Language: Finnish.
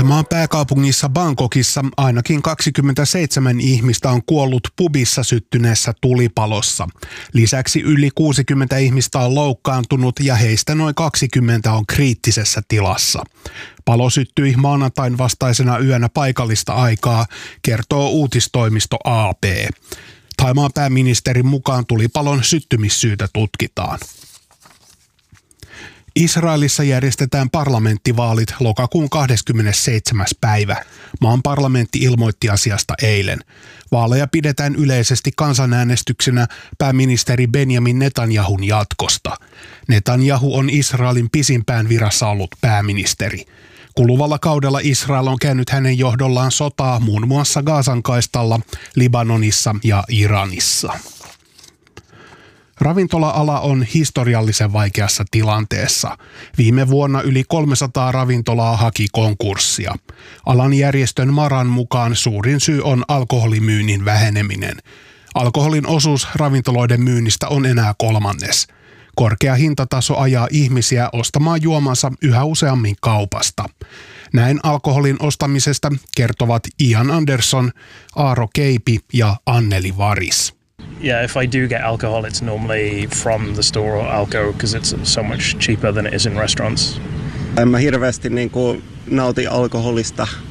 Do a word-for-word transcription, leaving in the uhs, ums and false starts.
Thaimaan pääkaupungissa Bangkokissa ainakin kaksikymmentäseitsemän ihmistä on kuollut pubissa syttyneessä tulipalossa. Lisäksi yli kuusikymmentä ihmistä on loukkaantunut ja heistä noin kaksikymmentä on kriittisessä tilassa. Palo syttyi maanantain vastaisena yönä paikallista aikaa, kertoo uutistoimisto A P. Thaimaan pääministerin mukaan tulipalon syttymissyytä tutkitaan. Israelissa järjestetään parlamenttivaalit lokakuun kahdeskymmenesseitsemäs päivä. Maan parlamentti ilmoitti asiasta eilen. Vaaleja pidetään yleisesti kansanäänestyksenä pääministeri Benjamin Netanyahun jatkosta. Netanyahu on Israelin pisimpään virassa ollut pääministeri. Kuluvalla kaudella Israel on käynyt hänen johdollaan sotaa muun muassa Gazan kaistalla, Libanonissa ja Iranissa. Ravintola-ala on historiallisen vaikeassa tilanteessa. Viime vuonna yli kolmesataa ravintolaa haki konkurssia. Alan järjestön Maran mukaan suurin syy on alkoholimyynnin väheneminen. Alkoholin osuus ravintoloiden myynnistä on enää kolmannes. Korkea hintataso ajaa ihmisiä ostamaan juomansa yhä useammin kaupasta. Näin alkoholin ostamisesta kertovat Ian Anderson, Aaro Keipi ja Anneli Varis. Yeah, if I do get alcohol, it's normally from the store or Alko because it's so much cheaper than it is in restaurants. En mä hirveästi niin kuin nauti alkoholista